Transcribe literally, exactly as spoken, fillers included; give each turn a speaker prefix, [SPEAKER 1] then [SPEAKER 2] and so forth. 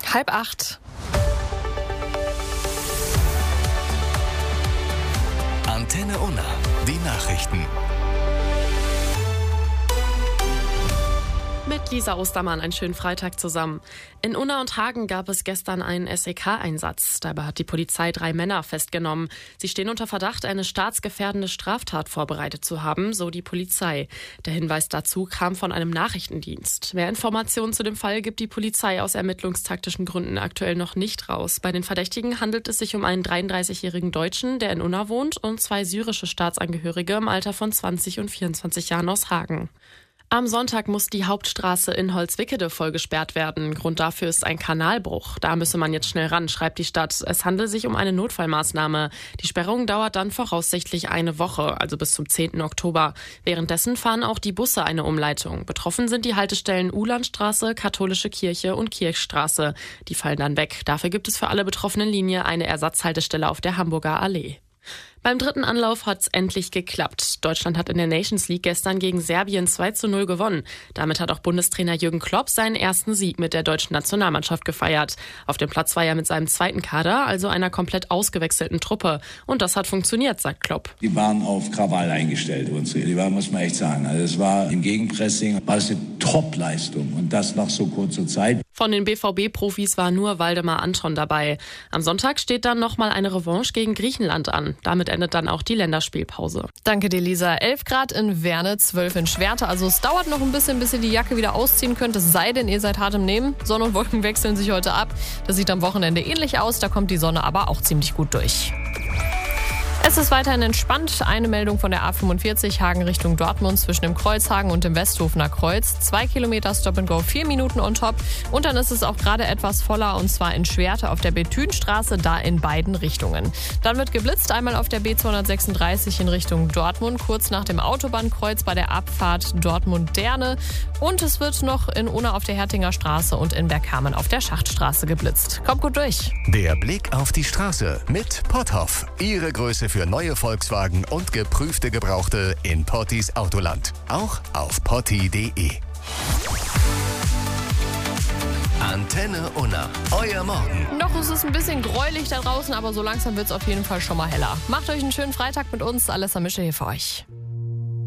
[SPEAKER 1] Halb acht.
[SPEAKER 2] Antenne Unna, die Nachrichten.
[SPEAKER 1] Mit Lisa Ostermann einen schönen Freitag zusammen. In Unna und Hagen gab es gestern einen S E K-Einsatz. Dabei hat die Polizei drei Männer festgenommen. Sie stehen unter Verdacht, eine staatsgefährdende Straftat vorbereitet zu haben, so die Polizei. Der Hinweis dazu kam von einem Nachrichtendienst. Mehr Informationen zu dem Fall gibt die Polizei aus ermittlungstaktischen Gründen aktuell noch nicht raus. Bei den Verdächtigen handelt es sich um einen dreiunddreißigjährigen Deutschen, der in Unna wohnt, und zwei syrische Staatsangehörige im Alter von zwanzig und vierundzwanzig Jahren aus Hagen. Am Sonntag muss die Hauptstraße in Holzwickede voll gesperrt werden. Grund dafür ist ein Kanalbruch. Da müsse man jetzt schnell ran, schreibt die Stadt. Es handelt sich um eine Notfallmaßnahme. Die Sperrung dauert dann voraussichtlich eine Woche, also bis zum zehnten Oktober. Währenddessen fahren auch die Busse eine Umleitung. Betroffen sind die Haltestellen Uhlandstraße, Katholische Kirche und Kirchstraße. Die fallen dann weg. Dafür gibt es für alle betroffenen Linien eine Ersatzhaltestelle auf der Hamburger Allee. Beim dritten Anlauf hat's endlich geklappt. Deutschland hat in der Nations League gestern gegen Serbien zwei zu null gewonnen. Damit hat auch Bundestrainer Jürgen Klopp seinen ersten Sieg mit der deutschen Nationalmannschaft gefeiert. Auf dem Platz war er mit seinem zweiten Kader, also einer komplett ausgewechselten Truppe. Und das hat funktioniert, sagt Klopp.
[SPEAKER 3] Die waren auf Krawall eingestellt, unsere. Die waren, muss man echt sagen. Also es war im Gegenpressing, war es eine Top-Leistung und das nach so kurzer Zeit.
[SPEAKER 1] Von den B V B-Profis war nur Waldemar Anton dabei. Am Sonntag steht dann nochmal eine Revanche gegen Griechenland an. Damit endet dann auch die Länderspielpause.
[SPEAKER 4] Danke dir, Lisa. elf Grad in Werne, zwölf in Schwerte. Also es dauert noch ein bisschen, bis ihr die Jacke wieder ausziehen könnt. Es sei denn, ihr seid hart im Nehmen. Sonne und Wolken wechseln sich heute ab. Das sieht am Wochenende ähnlich aus. Da kommt die Sonne aber auch ziemlich gut durch. Es ist weiterhin entspannt. Eine Meldung von der A fünfundvierzig Hagen Richtung Dortmund zwischen dem Kreuzhagen und dem Westhofener Kreuz. Zwei Kilometer Stop and Go, vier Minuten on top. Und dann ist es auch gerade etwas voller, und zwar in Schwerte auf der Bethünstraße, da in beiden Richtungen. Dann wird geblitzt, einmal auf der B zweihundertsechsunddreißig in Richtung Dortmund, kurz nach dem Autobahnkreuz bei der Abfahrt Dortmund-Derne. Und es wird noch in Unna auf der Hertinger Straße und in Bergkamen auf der Schachtstraße geblitzt. Kommt gut durch.
[SPEAKER 2] Der Blick auf die Straße mit Potthoff. Ihre Größe für neue Volkswagen und geprüfte Gebrauchte in Pottis Autoland. Auch auf potti punkt de. Antenne Unna. Euer Morgen.
[SPEAKER 4] Noch ist es ein bisschen gräulich da draußen, aber so langsam wird es auf jeden Fall schon mal heller. Macht euch einen schönen Freitag mit uns. Alessa Mische hier für euch.